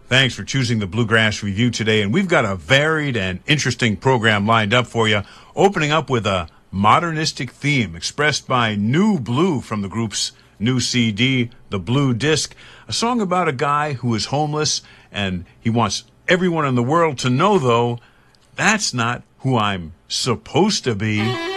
Thanks for choosing the Bluegrass Review today, and we've got a varied and interesting program lined up for you, opening up with a modernistic theme expressed by New Blue from the group's new CD, The Blue Disc, a song about a guy who is homeless, and he wants everyone in the world to know, though, that's not who I'm supposed to be.